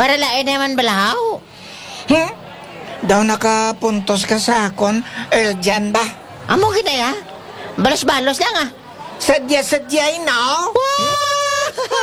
Para lain naman balahaw. Daw nakapuntos ka sa akon, Dyan ba? Amo ginaya? Balos-balos lang ah. Sadya-sadyay, no?